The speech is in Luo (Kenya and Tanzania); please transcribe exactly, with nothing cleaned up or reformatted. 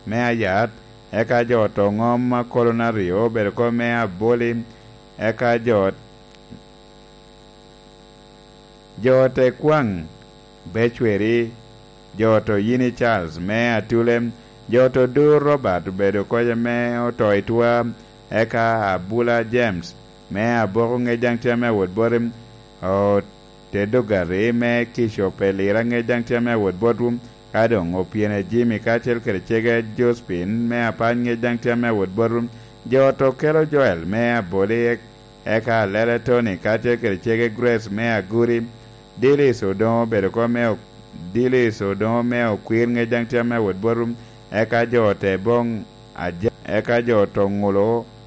me ayat eka jot ong'om ma kolonario bedo ko me aboli eka jot jot e kwang bechweri jot yini Charles me atule jot dur Robert bedo ko me otoitwa eka abula James me aboko nge jangtia me wod borim o tedogare me kisho pelira nge jangtia me wod bodrum kadong opiene Jimmy kachel kerchege Josephine me apan nge jangtia me wod bodrum joto kelo Joel me aboli eka lere Tony kachel kerchege Grace me aguri dili sodon bedo ko me dili sodon me okwir nge jangtia me wod bodrum eka jote bong aja eka joto ngulo